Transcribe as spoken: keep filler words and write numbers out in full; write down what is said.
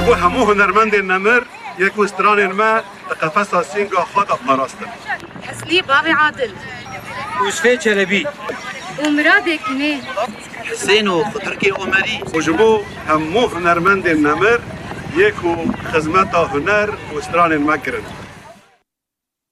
جبو همو هنرمند نمر یک وستران ما قفص سینگا خود پاراستن. حسنی بابی عادل یوسف چلبی ومراد کنه حسین و خطرکی عمری و جبو همو هنرمند نمر یک خدمت هنر وستران ما کرد.